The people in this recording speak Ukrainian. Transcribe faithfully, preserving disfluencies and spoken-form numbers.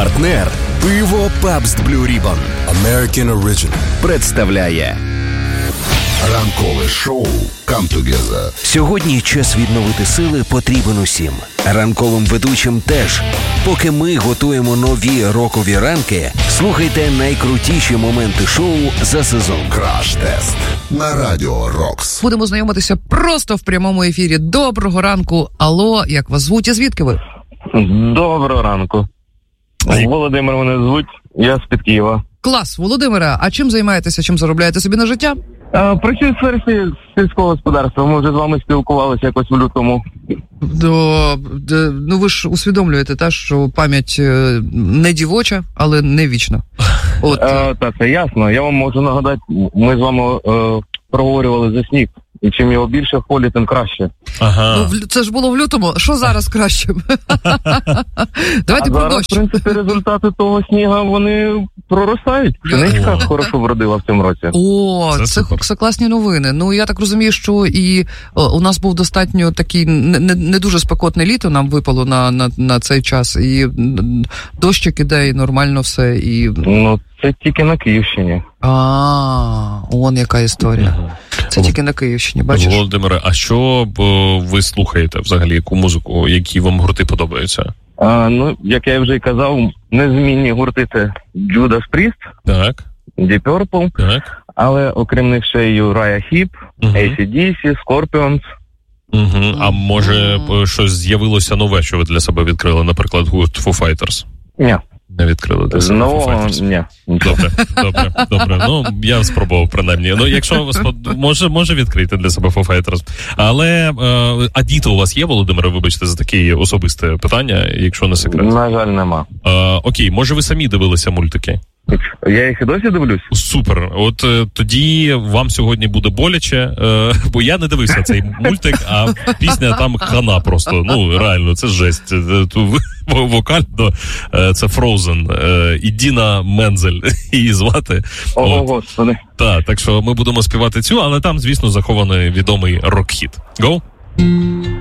Партнер пиво Pabst Blue Ribbon American Original представляє ранкове шоу Come Together. Сьогодні час відновити сили потрібен усім. Ранковим ведучим теж. Поки ми готуємо нові рокові ранки, слухайте найкрутіші моменти шоу за сезон. Краш-тест на Радіо Рокс. Будемо знайомитися просто в прямому ефірі. Доброго ранку. Алло, як вас звуть і звідки ви? Доброго ранку. Володимир мене звуть, я з-під Києва. Клас, Володимире, а чим займаєтеся, чим заробляєте собі на життя? А, працюю в сфері сільського господарства, ми вже з вами спілкувалися якось в лютому. До, до, ну ви ж усвідомлюєте, та, що пам'ять не дівоча, але не вічна. От. А, так, це ясно. Я вам можу нагадати, ми з вами е, проговорювали за сніг. І чим його більше в полі, тим краще. Ага. Ну, це ж було в лютому. Що зараз краще? Давайте а про зараз, дощ. в принципі, результати того сніга, вони проростають. Пшеничка хорошо вродила в цьому році. О, це, це, це класні новини. Ну, я так розумію, що і о, у нас був достатньо такий не, не, не дуже спекотне літо, нам випало на, на, на цей час. І дощик іде, і нормально все. І... Ну, це тільки на Київщині. А, он яка історія. Ага. Це тільки на Київщині, бачиш? Володимире, а що б ви слухаєте взагалі, яку музику, які вам гурти подобаються? А, ну, як я вже й казав, незмінні гурти це Judas Priest, так. Deep Purple, так. Але окрім них ще й Uriah Heep, uh-huh. ей сі ді сі, Scorpions. Uh-huh. А може uh-huh. щось з'явилося нове, що ви для себе відкрили, наприклад, гурт Foo Fighters? Ні. Не відкрили для себе Foo Fighters? Ні. Добре, добре, добре. Ну, я спробував, принаймні. Ну, якщо може, може відкрити для себе Foo Fighters. Але, е, а діти у вас є, Володимире, вибачте за таке особисте питання, якщо не секрет? На жаль, нема. Е, окей, може ви самі дивилися мультики? Я їх і досі дивлюсь. Супер. От е, тоді вам сьогодні буде боляче, е, бо я не дивився цей мультик, а пісня там хана просто. Ну, реально, це жесть. Ту вокально е, це Frozen. Е, і Діна Мензель її звати. О, Господи. Так, так що ми будемо співати цю, але там, звісно, захований відомий рок-хіт. Go?